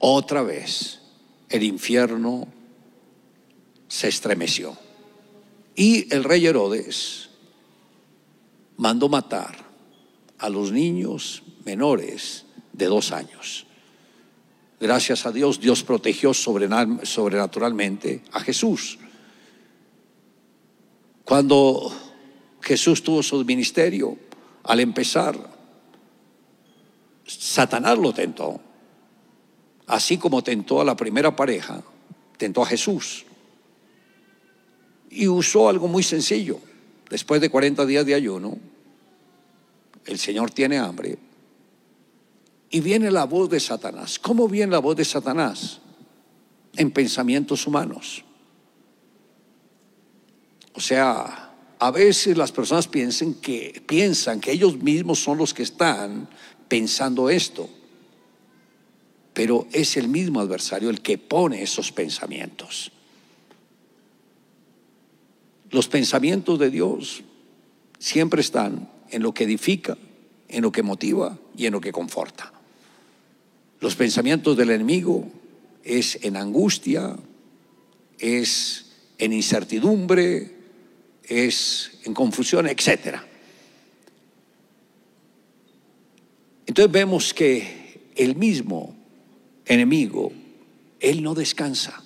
Otra vez el infierno se estremeció y el rey Herodes mandó matar a los niños menores de 2 años. Gracias a Dios, Dios protegió sobrenaturalmente a Jesús. Cuando Jesús tuvo su ministerio, al empezar, Satanás lo tentó. Así como tentó a la primera pareja, tentó a Jesús. Y usó algo muy sencillo. Después de 40 días de ayuno, el Señor tiene hambre y viene la voz de Satanás. ¿Cómo viene la voz de Satanás? En pensamientos humanos. O sea, a veces las personas piensan que ellos mismos son los que están pensando esto, pero es el mismo adversario el que pone esos pensamientos. Los pensamientos de Dios siempre están en lo que edifica, en lo que motiva y en lo que conforta. Los pensamientos del enemigo es en angustia, es en incertidumbre, es en confusión, etc. Entonces vemos que el mismo enemigo, él no descansa.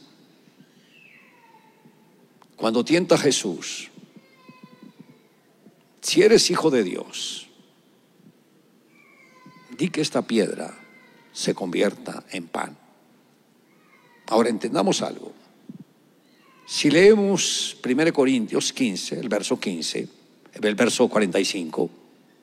Cuando tienta a Jesús, si eres hijo de Dios, di que esta piedra se convierta en pan. Ahora entendamos algo. Si leemos 1 Corintios 15, el verso 15, el verso 45,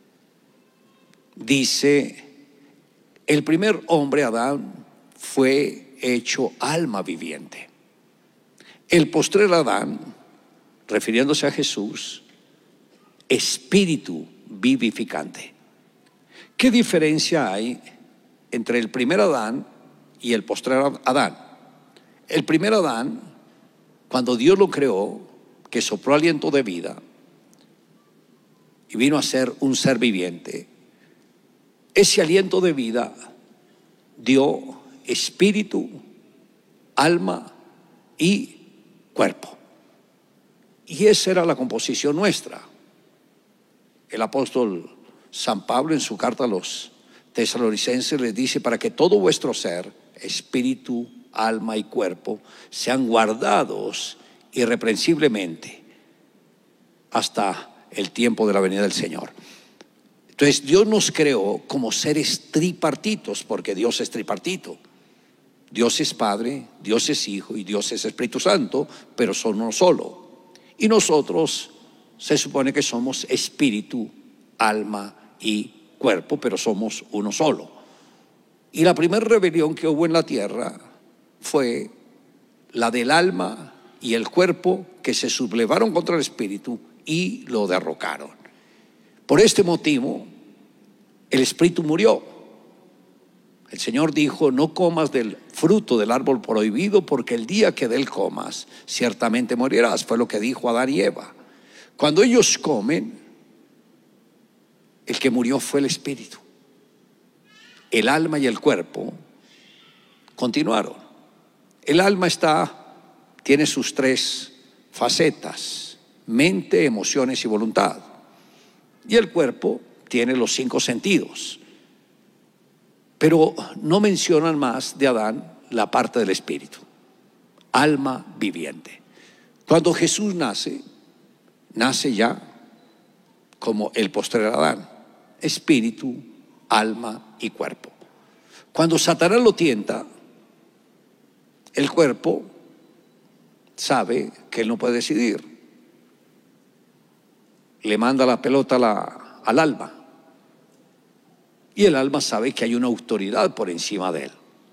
dice: el primer hombre, Adán, fue hecho alma viviente. El postrer Adán, refiriéndose a Jesús, espíritu vivificante. ¿Qué diferencia hay entre el primer Adán y el postrer Adán? El primer Adán, cuando Dios lo creó, que sopló aliento de vida y vino a ser un ser viviente, ese aliento de vida dio espíritu, alma y cuerpo. Y esa era la composición nuestra. El apóstol San Pablo, en su carta a los tesalonicenses, les dice: para que todo vuestro ser, espíritu, alma y cuerpo, sean guardados irreprensiblemente hasta el tiempo de la venida del Señor. Entonces Dios nos creó como seres tripartitos, porque Dios es tripartito. Dios es Padre, Dios es Hijo y Dios es Espíritu Santo, pero son uno solo. Y nosotros se supone que somos espíritu, alma y cuerpo, pero somos uno solo. Y la primera rebelión que hubo en la tierra fue la del alma y el cuerpo, que se sublevaron contra el espíritu y lo derrocaron. Por este motivo, el espíritu murió. El Señor dijo: no comas del fruto del árbol prohibido, porque el día que de él comas, ciertamente morirás. Fue lo que dijo Adán y Eva. Cuando ellos comen, el que murió fue el espíritu. El alma y el cuerpo continuaron. El alma tiene sus 3 facetas: mente, emociones y voluntad. Y el cuerpo tiene los 5 sentidos. Pero no mencionan más de Adán la parte del espíritu, alma viviente. Cuando Jesús nace ya como el postrer Adán, espíritu, alma y cuerpo. Cuando Satanás lo tienta, el cuerpo sabe que él no puede decidir. Le manda la pelota al alma. Y el alma sabe que hay una autoridad por encima de él.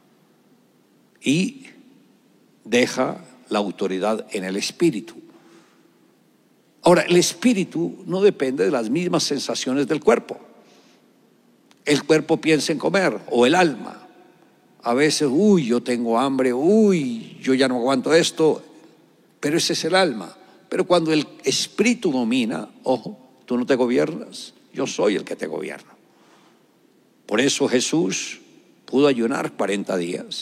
Y deja la autoridad en el espíritu. Ahora, el espíritu no depende de las mismas sensaciones del cuerpo. El cuerpo piensa en comer, o el alma. A veces, yo tengo hambre, yo ya no aguanto esto. Pero ese es el alma. Pero cuando el espíritu domina, ojo, tú no te gobiernas, yo soy el que te gobierna. Por eso Jesús pudo ayunar 40 días